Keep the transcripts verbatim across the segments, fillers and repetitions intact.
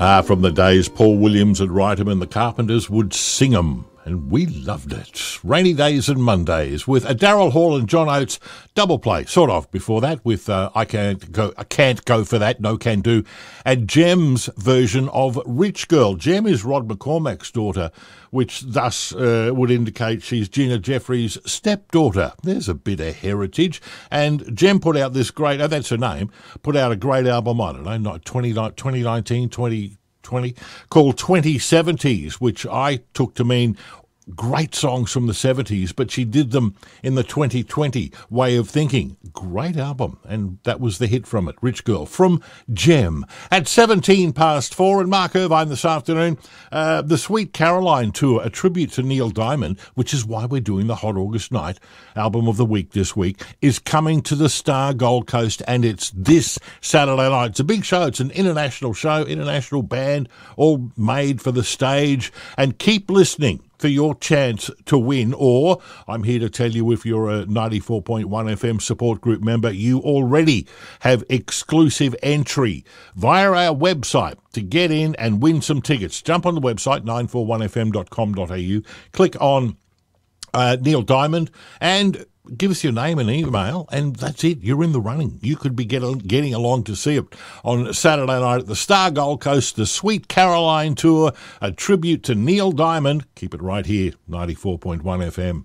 Ah, from the days Paul Williams would write 'em and the Carpenters would sing 'em. And we loved it. Rainy Days and Mondays with a Daryl Hall and John Oates double play, sort of, before that with uh, I Can't Go I Can't Go For That, No Can Do, and Jem's version of Rich Girl. Jem is Rod McCormack's daughter, which thus uh, would indicate she's Gina Jeffries' stepdaughter. There's a bit of heritage. And Jem put out this great, oh, that's her name, put out a great album, I don't know, twenty nineteen, twenty twenty, called twenty seventies, which I took to mean great songs from the seventies, but she did them in the twenty twenty way of thinking. Great album, and that was the hit from it, Rich Girl, from Jem. At seventeen past four, and Mark Irvine this afternoon, uh, the Sweet Caroline Tour, a tribute to Neil Diamond, which is why we're doing the Hot August Night album of the week this week, is coming to the Star Gold Coast, and it's this Saturday night. It's a big show. It's an international show, international band, all made for the stage, and keep listening for your chance to win. Or I'm here to tell you, if you're a ninety-four point one F M support group member, you already have exclusive entry via our website to get in and win some tickets. Jump on the website, nine four one f m dot com dot a u, click on uh, Neil Diamond and give us your name and email, and that's it. You're in the running. You could be get, getting along to see it on Saturday night at the Star Gold Coast, the Sweet Caroline Tour, a tribute to Neil Diamond. Keep it right here, ninety-four point one F M.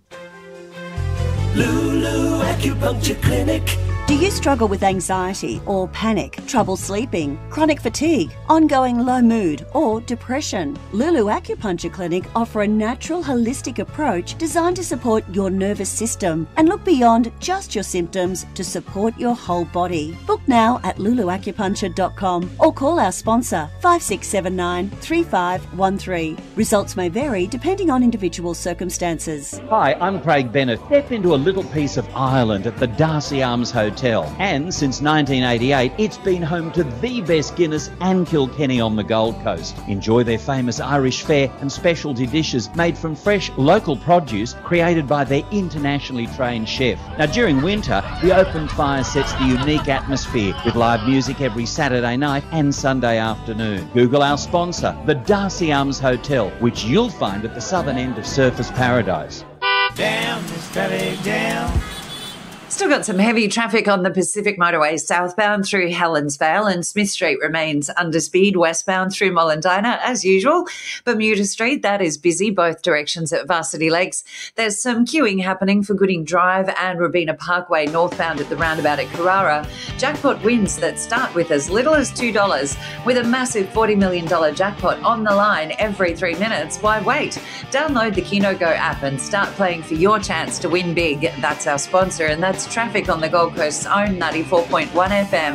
Lulu Acupuncture Clinic. Do you struggle with anxiety or panic, trouble sleeping, chronic fatigue, ongoing low mood or depression? Lulu Acupuncture Clinic offer a natural holistic approach designed to support your nervous system and look beyond just your symptoms to support your whole body. Book now at lulu acupuncture dot com or call our sponsor five six seven nine, three five one three. Results may vary depending on individual circumstances. Hi, I'm Craig Bennett. Step into a little piece of Ireland at the Darcy Arms Hotel. And since nineteen eighty-eight, it's been home to the best Guinness and Kilkenny on the Gold Coast. Enjoy their famous Irish fare and specialty dishes made from fresh local produce created by their internationally trained chef. Now, during winter, the open fire sets the unique atmosphere with live music every Saturday night and Sunday afternoon. Google our sponsor, the Darcy Arms Hotel, which you'll find at the southern end of Surfers Paradise. Down, Miss Valley, down. Still got some heavy traffic on the Pacific Motorway southbound through Helensvale, and Smith Street remains under speed westbound through Mollendina as usual. Bermuda Street, that is busy both directions at Varsity Lakes. There's some queuing happening for Gooding Drive and Robina Parkway northbound at the roundabout at Carrara. Jackpot wins that start with as little as two dollars, with a massive forty million dollars jackpot on the line every three minutes. Why wait? Download the Keno Go app and start playing for your chance to win big. That's our sponsor, and that's traffic on the Gold Coast's own ninety-four point one F M.